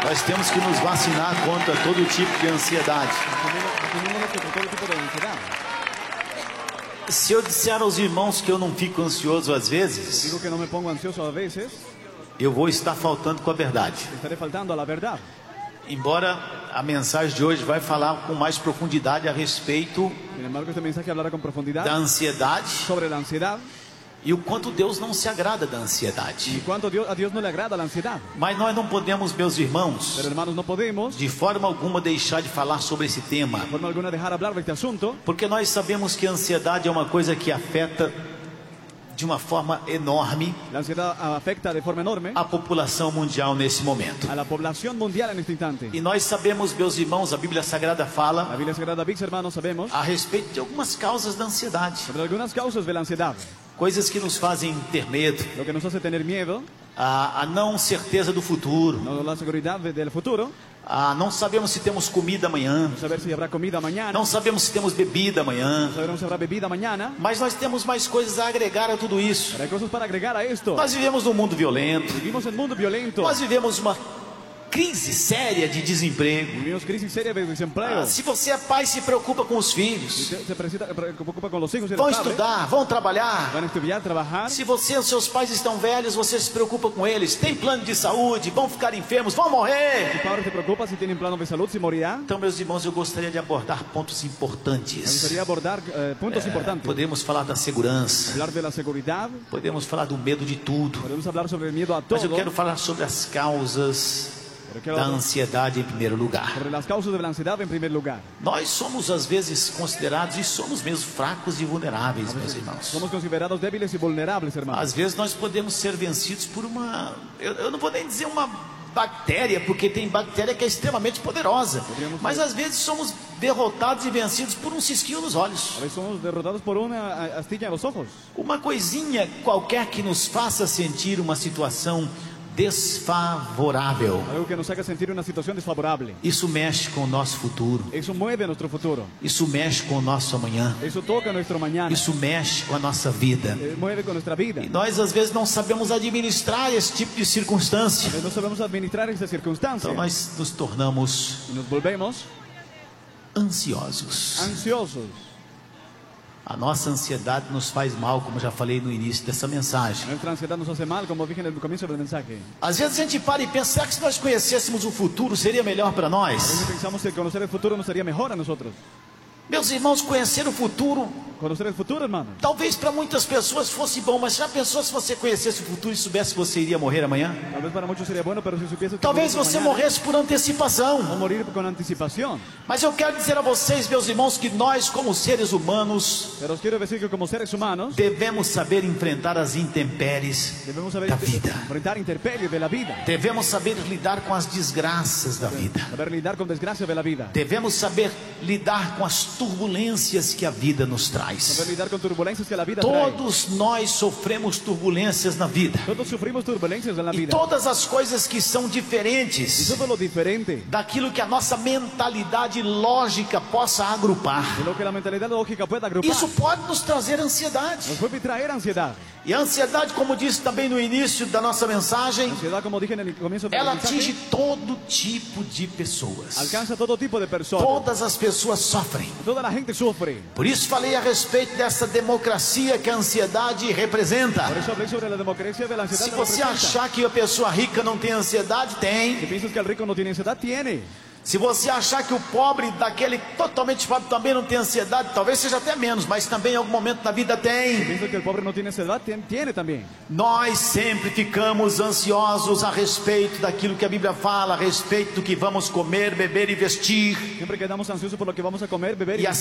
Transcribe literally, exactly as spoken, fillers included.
Nós temos que nos vacinar contra todo tipo de ansiedade. Se eu disser aos irmãos que eu não fico ansioso às vezes, digo que no me pongo ansioso a veces, eu vou estar faltando com a verdade. estaré faltando a la verdad. Embora a mensagem de hoje vai falar com mais profundidade a respeito Sin embargo, este mensaje hablará con profundidad da ansiedade sobre la ansiedad e o quanto Deus não se agrada da y ansiedade. cuánto Dios, a Dios no le agrada la ansiedad. Mas nós não podemos, meus irmãos, Pero hermanos, no podemos de forma alguma deixar de falar sobre esse tema, de forma alguna dejar hablar de este asunto, porque nós sabemos que a ansiedade é uma coisa que afeta de uma forma enorme la ansiedad afecta de forma enorme a população mundial nesse momento. a la población mundial en este instante. E nós sabemos, meus irmãos, a Bíblia Sagrada La fala Biblia Sagrada, Bix, hermanos, sabemos a respeito de algumas causas da ansiedade, sobre algunas causas de la ansiedad, coisas que nos fazem ter medo, lo que nos hace tener miedo, a, a não certeza do futuro, no la seguridad de- del futuro, a não sabemos se temos comida amanhã, no saber si habrá comida mañana, não sabemos se temos bebida amanhã, no saberemos si habrá bebida mañana. mas nós temos mais coisas a agregar a tudo isso. Pero hay cosas para agregar a esto. Nós vivemos num mundo violento, Vivimos en un mundo violento, nós vivemos uma crise séria de desemprego. vivimos crisis seria de desempleo. Ah, se você é pai, se preocupa com os Si filhos, Se, se precisa- se preocupa con los hijos y vão los padres, estudar, vão trabalhar. van a estudiar, trabajar. Se você e os seus pais estão velhos, você se preocupa com eles. Tem plano de saúde, vão ficar enfermos, vão morrer. Tu padre se preocupa si tienen plano de salud, si morirá. Então, meus irmãos, eu gostaria de abordar pontos Me importantes. gustaría abordar eh, puntos importantes. Podemos falar da segurança, Hablar de la seguridad, podemos falar do medo de tudo, podemos hablar sobre el miedo a todo, mas eu quero falar sobre as causas pero quiero da hablar ansiedade em primeiro lugar. sobre las causas de la ansiedad en primer lugar. Nós somos às vezes considerados e somos mesmo fracos e vulneráveis, meus irmãos. Somos considerados débiles y vulnerables, hermanos. Às vezes nós podemos ser vencidos por uma, eu, eu não vou nem dizer uma bactéria, porque tem bactéria que é extremamente poderosa, mas às vezes somos derrotados e vencidos por um cisquinho nos olhos, A veces somos derrotados por una astilla en los ojos. uma coisinha qualquer que nos faça sentir uma situação desfavorável. Algo que nos haga sentir una situación desfavorable. Isso mexe com o nosso futuro, Eso mueve nuestro futuro. isso mexe com o nosso amanhã, Eso toca nuestro mañana. isso mexe com a nossa vida. Eh, mueve con nuestra vida. E nós às vezes não sabemos administrar esse tipo de circunstância, Pero no sabemos administrar esa circunstancia. então nós nos tornamos Y nos volvemos ansiosos. ansiosos. A nossa ansiedade nos faz mal, como já falei no início dessa mensagem. Nuestra ansiedad nos hace mal, como dije en el comienzo del mensaje. Às vezes a gente para e pensa, será que se nós conhecêssemos o futuro seria melhor para A nós? veces pensamos que conocer el futuro nos sería mejor a nosotros. Meus irmãos, conhecer o futuro, Conocer el futuro, hermano. talvez para muitas pessoas fosse bom, mas já pensou se você conhecesse o futuro e soubesse que você iria morrer amanhã? Tal vez para muchos sería bueno, pero si supieses que Talvez morirás você mañana, morresse por antecipação. o morir con anticipación. Mas eu quero dizer a vocês, meus irmãos, que nós, como seres humanos, Pero os quiero decir que como seres humanos devemos saber enfrentar as intempéries debemos saber da vida. enfrentar intemperies de la vida. Devemos saber lidar com as desgraças da vida. Saber lidar con desgracias de la vida. Devemos saber lidar com as turbulências que a vida nos traz. Saber lidar con turbulencias que la vida trae. Todos nós sofremos turbulências na vida. Todos sufrimos turbulencias en la E vida. todas as coisas que são Y diferentes todo lo diferente daquilo que a nossa mentalidade lógica possa agrupar. de lo que la mentalidad lógica puede agrupar Isso pode nos trazer ansiedade. nos puede traer ansiedad. E a ansiedade, como disse também no início da nossa mensagem, Ansiedad, como dije en el comienzo del ela mensaje, atinge todo tipo de pessoas. alcanza todo tipo de personas. Todas as pessoas sofrem. Toda la gente sufre. Por isso falei a respeito dessa democracia que a ansiedade representa. Por eso hablé sobre la democracia de la ansiedad. Se que você representa. achar que a pessoa rica não tem ansiedade, Si tem. piensas que el rico no tiene ansiedad, tiene. Se você achar que o pobre, daquele totalmente pobre, também não tem ansiedade, talvez seja até menos, mas também em algum momento da vida Si tem. piensas que el pobre no tiene ansiedad, tiene, tiene también. Nós sempre ficamos ansiosos a respeito daquilo que a Bíblia fala, a respeito do que vamos comer, beber e vestir. Siempre quedamos ansiosos por lo que vamos a comer, beber y E